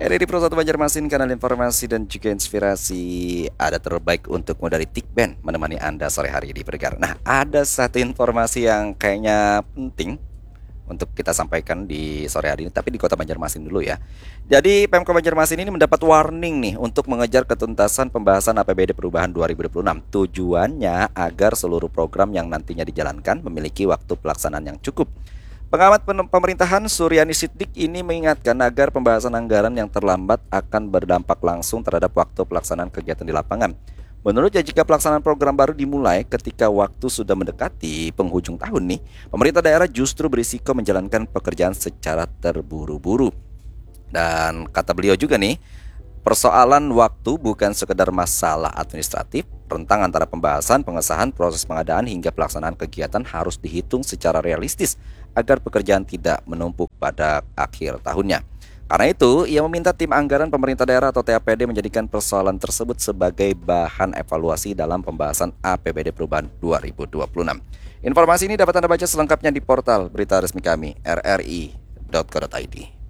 RRI Pro 1 Banjarmasin, kanal informasi dan juga inspirasi. Ada terbaik untukmu dari Tikben, menemani Anda sore hari di Bergar. Nah, ada satu informasi yang kayaknya penting untuk kita sampaikan di sore hari ini, tapi di kota Banjarmasin dulu ya. Jadi Pemkot Banjarmasin ini mendapat warning nih untuk mengejar ketuntasan pembahasan APBD perubahan 2026. Tujuannya agar seluruh program yang nantinya dijalankan memiliki waktu pelaksanaan yang cukup. Pengamat pemerintahan Suryani Siddiq ini mengingatkan agar pembahasan anggaran yang terlambat akan berdampak langsung terhadap waktu pelaksanaan kegiatan di lapangan. Menurutnya, jika pelaksanaan program baru dimulai ketika waktu sudah mendekati penghujung tahun nih, pemerintah daerah justru berisiko menjalankan pekerjaan secara terburu-buru. Dan kata beliau juga nih, persoalan waktu bukan sekedar masalah administratif, rentang antara pembahasan, pengesahan, proses pengadaan hingga pelaksanaan kegiatan harus dihitung secara realistis agar pekerjaan tidak menumpuk pada akhir tahunnya. Karena itu, ia meminta tim anggaran pemerintah daerah atau TAPD menjadikan persoalan tersebut sebagai bahan evaluasi dalam pembahasan APBD perubahan 2026. Informasi ini dapat Anda baca selengkapnya di portal berita resmi kami, rri.co.id.